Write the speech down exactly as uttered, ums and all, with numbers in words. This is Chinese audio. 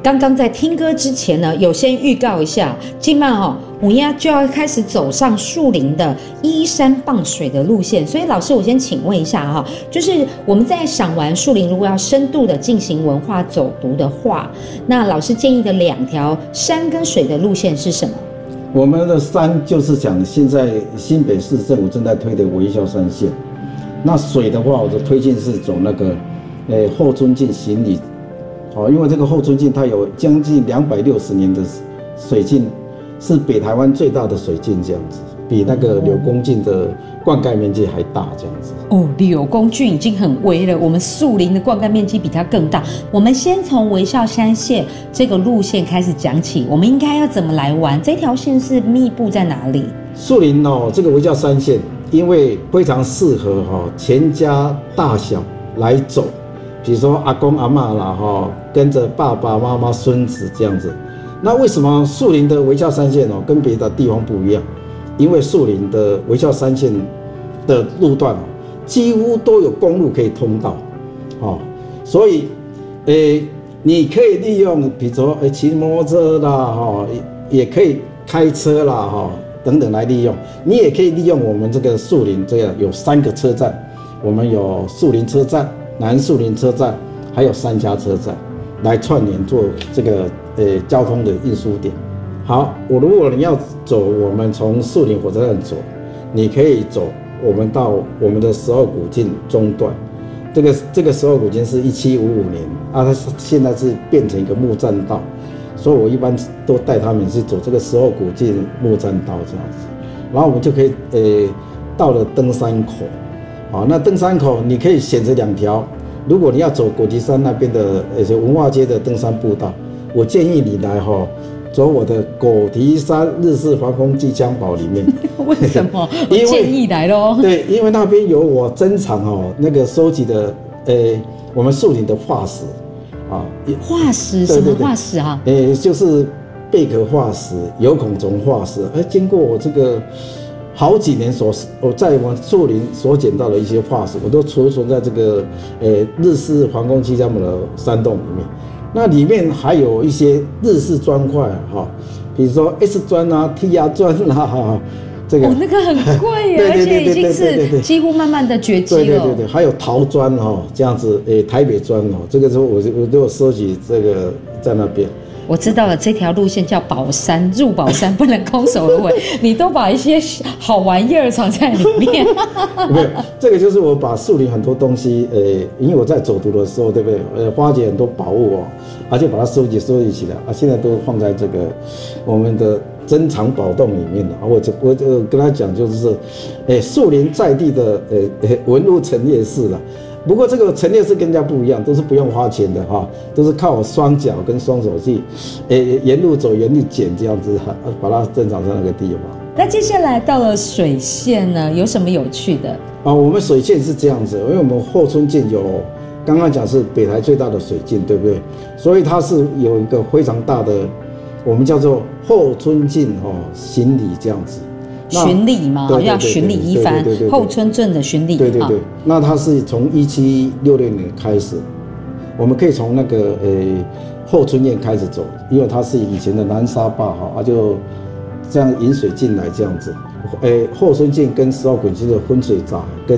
刚刚在听歌之前呢，有先预告一下，今晚哦，我呀就要开始走上树林的依山傍水的路线。所以老师，我先请问一下哈，就是我们在赏完树林，如果要深度的进行文化走读的话，那老师建议的两条山跟水的路线是什么？ 我们的山就是讲现在新北市政府正在推的微笑山线。那水的话，我的推荐是走那个，呃，后春径行里，哦，因为这个后春径它有将近两百六十年的水径，是北台湾最大的水径，这样子，比那个柳公径的灌溉面积还大，这样子。 哦，柳公径已经很微了，我们树林的灌溉面积比它更大。我们先从微笑山线这个路线开始讲起，我们应该要怎么来玩？这条线是密布在哪里？ 树林哦，这个微笑山线。因为非常适合哈全家大小来走，比如说阿公阿嬷啦哈，跟着爸爸妈妈、孙子这样子。那为什么树林的微笑山线哦跟别的地方不一样？因为树林的微笑山线的路段哦，几乎都有公路可以通到，哦，所以诶，你可以利用，比如说诶骑摩托车啦哈，也可以开车啦哈。等等来利用，你也可以利用我们这个树林，这样有三个车站，我们有树林车站、南树林车站，还有三家车站，来串联做这个呃交通的运输点。好，我如果你要走，我们从树林火车站走，你可以走，我们到我们的十二古径中段，这个这个十二古径是一七五五年啊，它现在是变成一个木栈道。所以我一般都带他们去走这个十二古径木栈道这样子，然后我们就可以呃到了登山口，好，那登山口你可以选择两条，如果你要走果岐山那边的呃文化街的登山步道，我建议你来哈走我的果岐山日式防空机枪堡里面。 为什么？我建议来咯。 对，因为那边有我珍藏哦那个收集的呃我们树林的化石。啊， 化石什么化石啊？ 诶、欸，就是贝壳化石、有孔虫化石。哎、欸，经过我这个好几年所，我在我们树林所捡到的一些化石，我都储存在这个诶、欸、日式皇宫七家母的山洞里面。那里面还有一些日式砖块哈，比如说 S 砖啊、T 啊砖啦哈。这个哦，那个很贵耶，而且已经是几乎慢慢的绝迹了。 对对对对，还有陶砖哦，这样子，诶，台北砖哦，这个时候我我都有收集这个在那边。 我知道了，这条路线叫宝山，入宝山不能空手而回，你都把一些好玩意儿藏在里面。 没有，这个就是我把树林很多东西，呃，因为我在走读的时候，对不对？呃，发掘很多宝物哦，而且把它收集收集起来啊，现在都放在这个我们的珍藏宝洞里面了。我就我就跟他讲，就是，诶，树林在地的呃文物陈列室了。不过这个陈列室跟人家不一样，都是不用花钱的哈，都是靠我双脚跟双手去，诶，沿路走沿路捡这样子，把它珍藏在那个地方。 那接下来到了水线呢，有什么有趣的？ 啊，我们水线是这样子，因为我们后春径有刚刚讲是北台最大的水径，对不对？所以它是有一个非常大的，我们叫做后春径哦行礼这样子。 巡礼嘛，要巡礼一番，后春圳的巡礼。 对对对，那它是从一七六六年开始，我们可以从那个呃后春堰开始走，因为它是以前的南沙坝哈，啊就这样引水进来这样子，诶后春堰跟十二古径的分水闸跟